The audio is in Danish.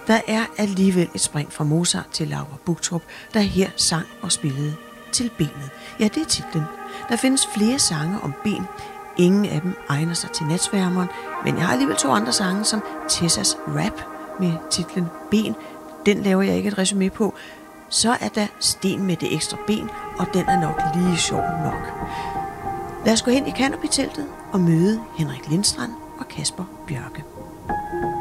Der er alligevel et spring fra Mozart til Laura Bugtrup, der her sang og spillede Til benet. Ja, det er titlen. Der findes flere sange om ben. Ingen af dem egner sig til Natsværmeren, men jeg har alligevel 2 andre sange, som Tessas Rap med titlen Ben. Den laver jeg ikke et resumé på. Så er der Sten med det ekstra ben, og den er nok lige sjov nok. Lad os gå hen i Canopy-teltet og møde Henrik Lindstrand og Kasper Bjørke.